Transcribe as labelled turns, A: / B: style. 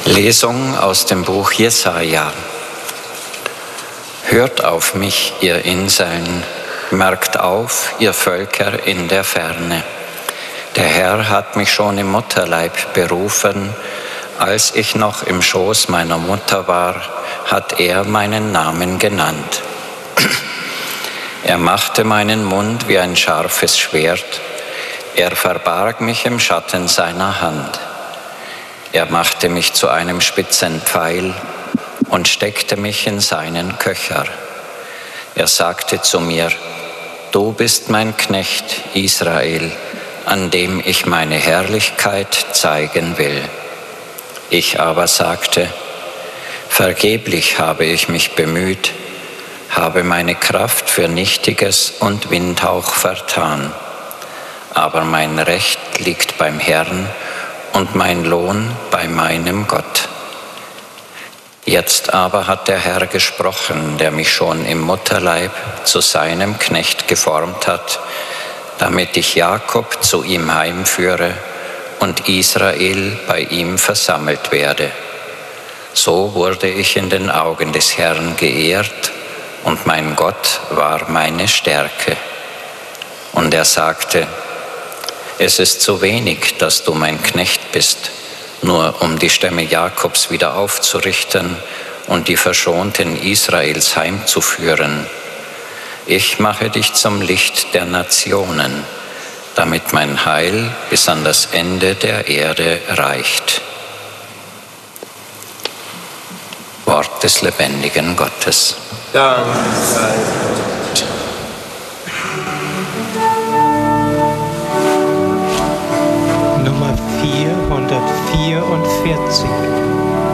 A: Lesung aus dem Buch Jesaja. Hört auf mich, ihr Inseln, merkt auf, ihr Völker in der Ferne. Der Herr hat mich schon im Mutterleib berufen, als ich noch im Schoß meiner Mutter war, hat er meinen Namen genannt. Er machte meinen Mund wie ein scharfes Schwert, er verbarg mich im Schatten seiner Hand. Er machte mich zu einem spitzen Pfeil und steckte mich in seinen Köcher. Er sagte zu mir, du bist mein Knecht Israel, an dem ich meine Herrlichkeit zeigen will. Ich aber sagte, vergeblich habe ich mich bemüht, habe meine Kraft für Nichtiges und Windhauch vertan. Aber mein Recht liegt beim Herrn und mein Lohn bei meinem Gott. Jetzt aber hat der Herr gesprochen, der mich schon im Mutterleib zu seinem Knecht geformt hat, damit ich Jakob zu ihm heimführe und Israel bei ihm versammelt werde. So wurde ich in den Augen des Herrn geehrt und mein Gott war meine Stärke. Und er sagte, es ist zu wenig, dass du mein Knecht bist, nur um die Stämme Jakobs wieder aufzurichten und die Verschonten Israels heimzuführen. Ich mache dich zum Licht der Nationen, damit mein Heil bis an das Ende der Erde reicht. Wort des lebendigen Gottes.
B: Dank sei Gott.
C: Nummer 444.